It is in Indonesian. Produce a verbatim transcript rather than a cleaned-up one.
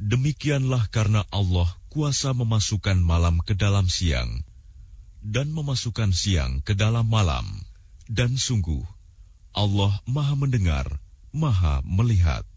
Demikianlah karena Allah kuasa memasukkan malam ke dalam siang, dan memasukkan siang ke dalam malam. Dan sungguh, Allah Maha Mendengar, Maha Melihat.